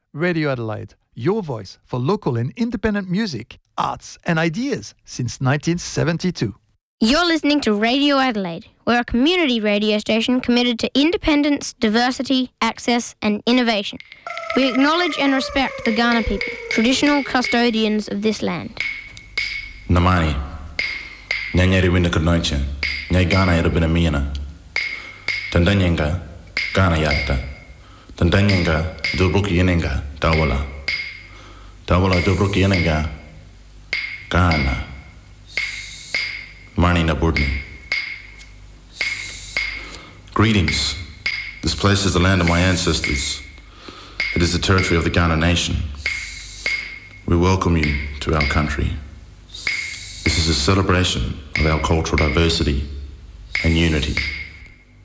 Radio Adelaide, your voice for local and independent music, arts and ideas since 1972. You're listening to Radio Adelaide. We're a community radio station committed to independence, diversity, access and innovation. We acknowledge and respect the Kaurna people, traditional custodians of this land. Namani, Nyanyari Winnakarnoicha, Nyagana Erabinamina, Tandanyenga, Ghana Yatta, Tandanyenga, Dubruki Yenenga, Tawala, Tawala Dubruki Yenenga, Ghana, Mani Naburdni. Greetings. This place is the land of my ancestors. It is the territory of the Kaurna nation. We welcome you to our country. This is a celebration of our cultural diversity and unity.